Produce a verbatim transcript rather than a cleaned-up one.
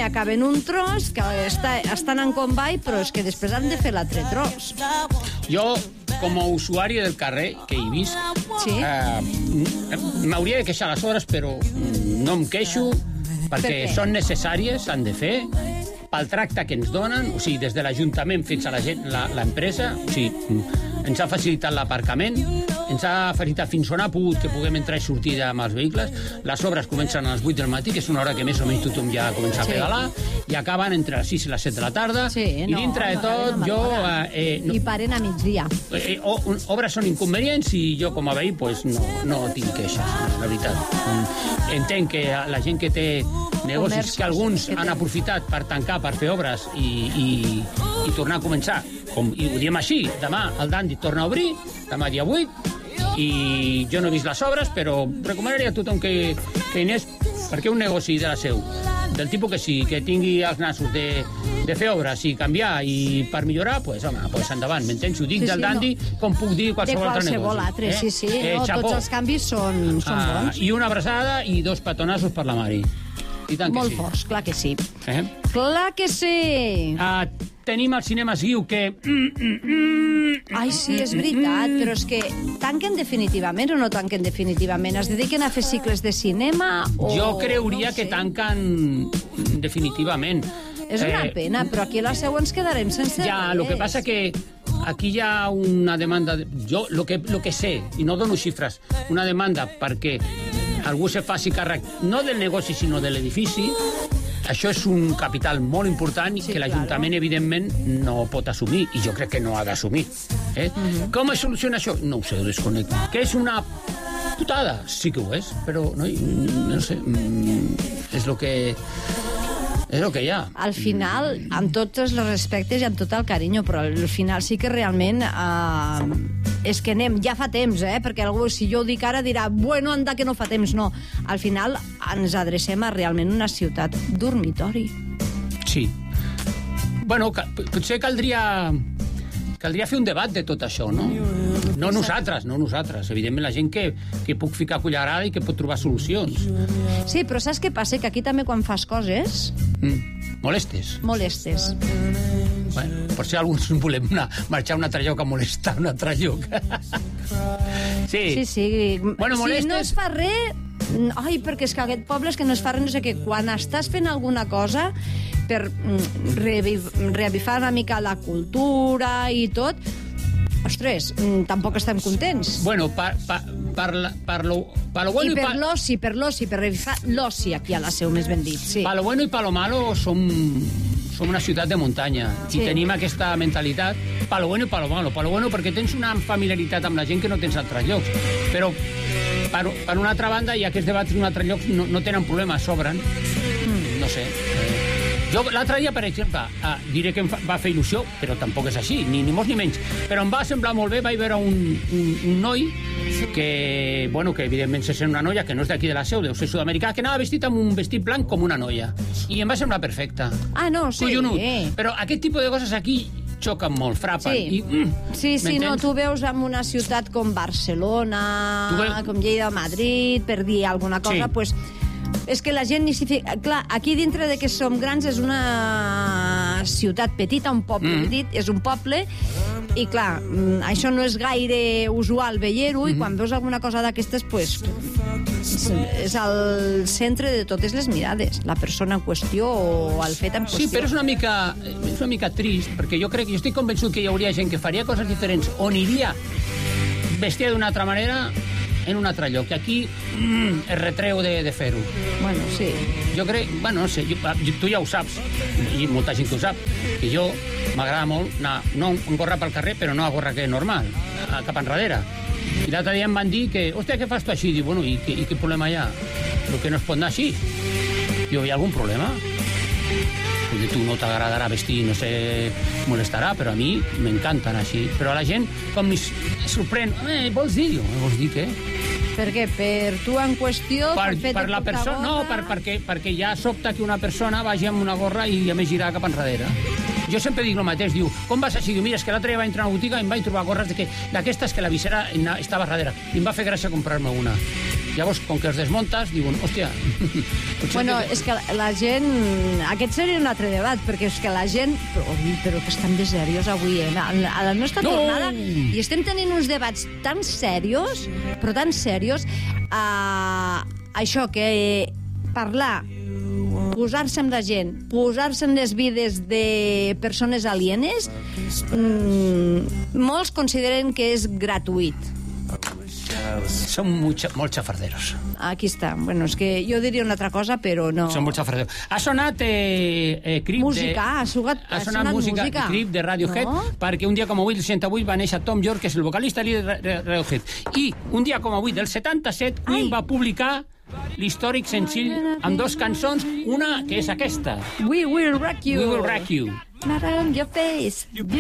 acaben un tros, que està, estan en convoi, però és que després han de fer l'altre tros. Jo, com a usuari del carrer, que hi visc, sí. eh, m'hauria de queixar les obres, però no em queixo, perquè per són necessàries, s'han de fer, pel tracte que ens donen, o sigui, des de l'Ajuntament fins a la gent, la, l'empresa, o sigui, ens ha facilitat l'aparcament, ens ha facilitat fins on ha pogut que puguem entrar i sortir amb els vehicles. Les obres comencen a les vuit del matí, que és una hora que més o menys tothom ja comença a pedalar, sí. i acaben entre les sis i les set de la tarda, sí, no, i dintre de tot, no, jo... Eh, no, I paren a migdia. Eh, o, obres són inconvenients i jo, com a veí, pues, no, no tinc queixes, la veritat. Entenc que la gent que té negocis, comerços, que alguns que han aprofitat per tancar, per fer obres i, i, i tornar a començar, com, i ho diem així, demà el Dandi torna a obrir, demà dia vuit, i jo no he vist les obres, però recomanaria a tothom que, que hi anés, perquè un negoci de la seu, del tipus que sí, que tingui els nassos de, de fer obres i canviar i per millorar, pues, home, pues endavant, m'entens? Ho dic sí, del sí, Dandi, no. com puc dir qualsevol, altre negoci. De qualsevol altre, eh? sí, sí, eh, no, tots els canvis són, són ah, bons. I una abraçada i dos petonassos per la Mari. I tant Molt que sí. forts, clar que sí. Eh? Clar que sí! Ah, tenim els cinemes Guiu que... Mm, mm, mm, Ai, sí, és veritat, però és que tanquen definitivament o no tanquen definitivament? Es dediquen a fer cicles de cinema o... Jo creuria no que tanquen definitivament. És una eh, pena, però aquí a la seu ens quedarem sense ja, res. Lo que passa que aquí hi ha una demanda... De, jo, lo que, lo que sé, i no dono xifres, una demanda perquè algú se faci càrrec, no del negoci, sinó de l'edifici. Això és un capital molt important i sí, que l'Ajuntament, claro. evidentment, no pot assumir, i jo crec que no ha d'assumir. Eh? Uh-huh. Com es soluciona això? No ho sé, ho desconec. Que és una putada? Sí que ho és, però no, no sé, és el que... És el que hi ha. Al final, amb tots els respectes i amb tot el carinyo, però al final sí que realment eh, és que anem, ja fa temps, eh? Perquè algú, si jo ho dic ara, dirà bueno, anda que no fa temps. No, al final ens adrecem a realment una ciutat dormitori. Sí. Bueno, potser caldria... Caldria fer un debat de tot això, no? No nosaltres, no nosaltres. Evidentment, la gent que, que puc ficar cullerada i que pot trobar solucions. Sí, però saps què passa? Que aquí també quan fas coses... Mm. Molestes. Molestes. Bueno, per si alguns volem una, marxar a un altre lloc a molestar un altre lloc. Sí. Sí, sí. Bueno, molestes... Si no es fa res... Ai, perquè és que aquest poble és que no es fa res, no sé què. Quan estàs fent alguna cosa per reavifar una mica la cultura i tot, ostres, tampoc estem contents. Bueno, per, per, per, la, per, lo, per lo bueno i per pa... l'oci, per l'oci, per revifar l'oci aquí a la seu, més ben dit, sí. Per lo bueno i per lo malo som, som una ciutat de muntanya sí. i tenim aquesta mentalitat per lo bueno i per lo malo. Per lo bueno perquè tens una familiaritat amb la gent que no tens a altres llocs, però per, per una altra banda hi ha aquests debats en un altre lloc no, no tenen problemes, sobren. Mm. No sé. Jo l'altre dia, per exemple, eh, diré que em fa, va fer il·lusió, però tampoc és així, ni, ni més ni menys. Però em va semblar molt bé, vaig veure un, un, un noi que, bueno, que evidentment se sent una noia, que no és d'aquí de la seu, deu ser sud-americà, que anava vestit amb un vestit blanc com una noia. I em va semblar perfecte. Ah, no, sí. Collonut. Però aquest tipus de coses aquí xoquen molt, frapen. Sí, I, mm, sí, sí no, tu veus en una ciutat com Barcelona, ve... com Lleida o Madrid, per dir alguna cosa, sí. pues... És que la gent ni s'hi fica... Clar, aquí dintre de que som grans és una ciutat petita, un poble mm. petit, és un poble, i clar, això no és gaire usual veure-ho, mm. i quan veus alguna cosa d'aquestes, pues, és al centre de totes les mirades, la persona en qüestió o el fet en qüestió. Sí, però és una mica, és una mica trist, perquè jo crec que jo estic convençut que hi hauria gent que faria coses diferents, on iria vestida d'una altra manera en un altre lloc, que aquí mm, es retreu de, de fer-ho. Bueno, sí. Jo crec, bueno, no sé, jo, tu ja ho saps, i molta gent que ho sap, que jo m'agrada molt anar, no en gorra pel carrer, però no a gorra que normal, a, cap enrere. I l'altre dia em van dir que, hòstia, què fas tu així? Diu, bueno, i, i, i què problema hi ha? Però que no es pot anar així. Diu, hi ha algun problema? Perquè tu no t'agradarà vestir, no sé, molestarà, però a mi m'encanta anar així. Però a la gent, com es sorprèn, eh, vols dir? Diu, vols dir què? Per què? Per tu en qüestió? Per, per, per la persona? No, per, perquè, perquè ja sobta que una persona vagi amb una gorra i a més girar cap enrere. Jo sempre dic el mateix, diu, com vas així? Diu, mira, és que l'altre dia vaig entrar a una botiga i em vaig trobar gorres d'aquestes que, que la visera estava darrere. I em va fer gràcia comprar-me una. Llavors, com que els desmuntes, diuen, hòstia... Bueno, que... és que la gent... Aquest seria un altre debat, perquè és que la gent... Però, però que estan de serios avui, eh? A la nostra no! tornada... I estem tenint uns debats tan serios, però tan serios, uh, això que parlar, posar-se amb la gent, posar-se en les vides de persones alienes, mmm, molts consideren que és gratuït. Són molt, molt xafarderos. Aquí està. Bueno, és que jo diria una altra cosa, però no... Són molt xafarderos. Ha sonat eh, eh, Creep música, de... ha, sugat, ha, ha sonat, sonat música, música. Creep de Radiohead, no? Perquè un dia com avui, del seixanta-vuit, va néixer Tom York, que és el vocalista de Radiohead. I un dia com avui, del setanta-set, Queen va publicar l'històric senzill amb dos cançons, una que és aquesta. We Will Rock You. We Will Rock You. Not on your face.